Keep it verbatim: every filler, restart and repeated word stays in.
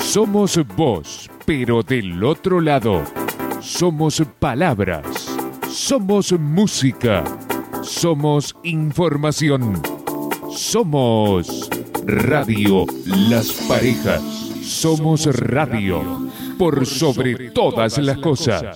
Somos voz, pero del otro lado. Somos palabras. Somos música. Somos información. Somos Radio Las Parejas. Somos radio por sobre todas las cosas.